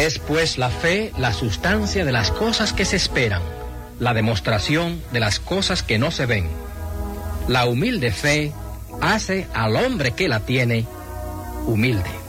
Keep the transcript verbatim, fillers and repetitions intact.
Es pues la fe la sustancia de las cosas que se esperan, la demostración de las cosas que no se ven. La humilde fe hace al hombre que la tiene humilde.